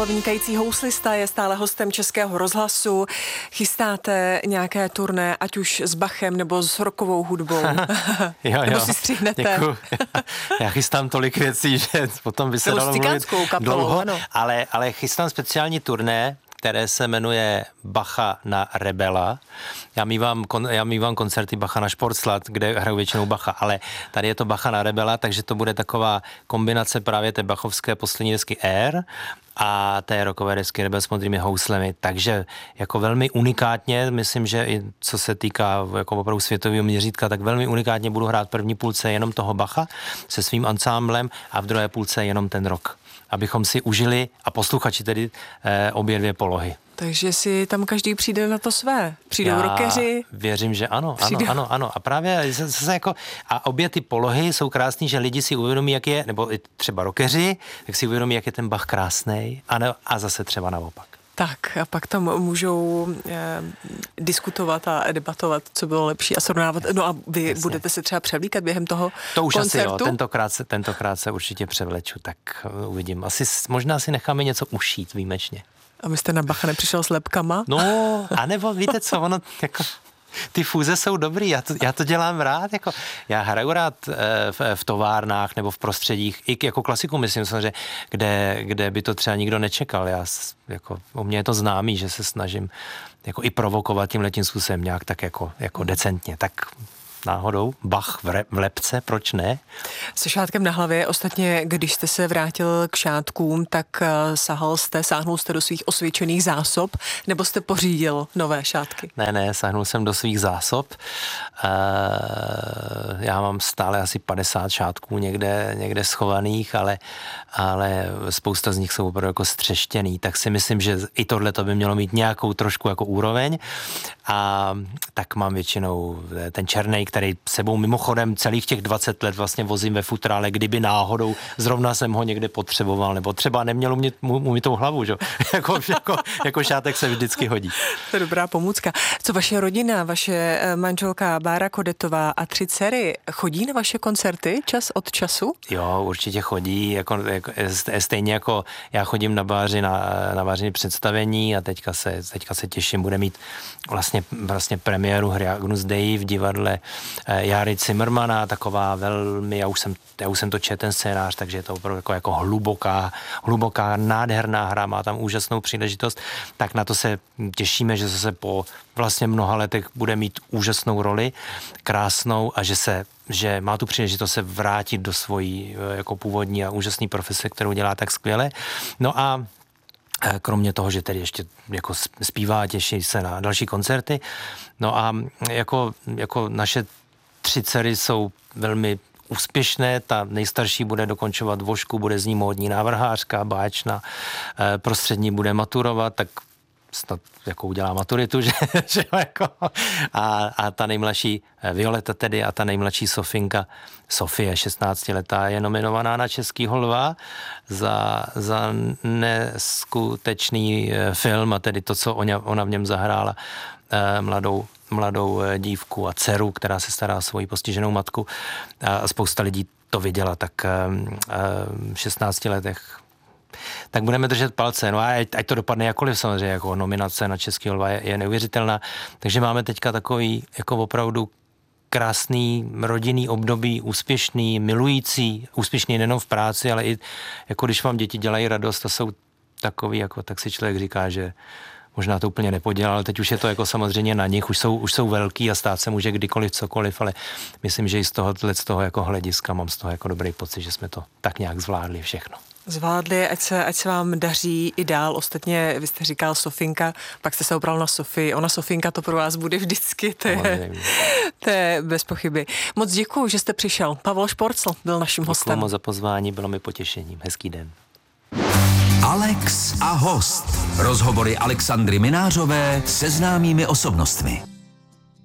Vynikající houslista je stále hostem Českého rozhlasu. Chystáte nějaké turné, ať už s Bachem nebo s rockovou hudbou? Jo, nebo si stříhnete? Děkuju. Já chystám tolik věcí, že potom by se dalo mluvit dlouho, ale chystám speciální turné, které se jmenuje Bacha na Rebela. Já mívám koncerty Bacha na Športslad, kde hraju většinou Bacha, ale tady je to Bacha na Rebela, takže to bude taková kombinace právě té bachovské poslední desky Air a té rockové desky Rebel s modrými houslemi. Takže jako velmi unikátně, myslím, že i co se týká jako opravdu světového měřítka, tak velmi unikátně budu hrát první půlce jenom toho Bacha se svým ansámblem a v druhé půlce jenom ten rock. Abychom si užili, a posluchači tedy, obě dvě polohy. Takže si tam každý přijde na to své. Přijdou rockeři. Věřím, že ano. A právě zase jako, a obě ty polohy jsou krásný, že lidi si uvědomí, jak je, nebo i třeba rockeři, tak si uvědomí, jak je ten Bach krásnej, a zase třeba naopak. Tak a pak tam můžou diskutovat a debatovat, co bylo lepší a srovnávat. No a vy budete se třeba převlíkat během toho to už koncertu? Asi jo, tentokrát se určitě převleču, tak uvidím. Možná si necháme něco ušít výjimečně. A vy jste na Bacha nepřišel s lepkama? No, anebo víte co, ono jako... Ty fúze jsou dobrý, já to dělám rád, jako já hraju rád v továrnách nebo v prostředích, i jako klasiku myslím samozřejmě, kde by to třeba nikdo nečekal. Jako, o mě je to známý, že se snažím jako i provokovat tímhletím způsobem nějak tak jako decentně, tak náhodou Bach v lepce, proč ne? Se šátkem na hlavě, ostatně, když jste se vrátil k šátkům, tak sáhnul jste do svých osvědčených zásob, nebo jste pořídil nové šátky? Ne, sáhnul jsem do svých zásob. Já mám stále asi 50 šátků někde schovaných, ale spousta z nich jsou opravdu jako střeštěný, tak si myslím, že i tohle to by mělo mít nějakou trošku jako úroveň, a tak mám většinou ten černej, který sebou mimochodem celých těch 20 let vlastně vozím ve futrále, kdyby náhodou zrovna jsem ho někde potřeboval, nebo třeba nemělo umytou hlavu, že? jako šátek se vždycky hodí. To je dobrá pomůcka. Co vaše rodina, vaše manželka Bára Kodetová a 3 dcery chodí na vaše koncerty čas od času? Jo, určitě chodí, jako stejně jako já chodím na Bářiny představení a teďka se těším, bude mít vlastně premiéru hry Agnus Dei v divadle Járy Zimmermana, taková velmi, já už jsem to četl ten scénář, takže je to opravdu jako hluboká, nádherná hra, má tam úžasnou příležitost, tak na to se těšíme, že zase po vlastně mnoha letech bude mít úžasnou roli, krásnou, a že má tu příležitost se vrátit do svojí jako původní a úžasné profese, kterou dělá tak skvěle. No a kromě toho, že tedy ještě jako zpívá a těší se na další koncerty. No a jako naše 3 dcery jsou velmi úspěšné, ta nejstarší bude dokončovat vošku, bude z ní módní návrhářka, báječná, prostřední bude maturovat, tak snad jako udělá maturitu, že jako, a ta nejmladší Violeta tedy a ta nejmladší Sofinka, Sofie, 16letá, je nominovaná na Českýho lva za neskutečný film, a tedy to, co ona v něm zahrála, mladou dívku a dceru, která se stará o svoji postiženou matku, a spousta lidí to viděla, tak v 16 letech. Tak budeme držet palce, no a ať to dopadne jakkoliv, samozřejmě, jako nominace na Český lva je neuvěřitelná, takže máme teďka takový jako opravdu krásný rodinný období, úspěšný, milující, úspěšný nejenom v práci, ale i jako když vám děti dělají radost, to jsou takový, jako tak si člověk říká, že možná to úplně nepodělal, ale teď už je to jako samozřejmě na nich, už jsou velký a stát se může kdykoliv cokoliv, ale myslím, že i z toho jako hlediska mám z toho jako dobrý pocit, že jsme to tak nějak zvládli všechno. Zvládli, ať se vám daří i dál. Ostatně, vy jste říkal Sofinka, pak jste se opral na Sofii. Ona Sofinka to pro vás bude vždycky, to je bez pochyby. Moc děkuju, že jste přišel. Pavel Šporcl byl naším hostem. Děkuju moc za pozvání, bylo mi potěšením. Hezký den. Alex a host. Rozhovory Alexandry Minářové se známými osobnostmi.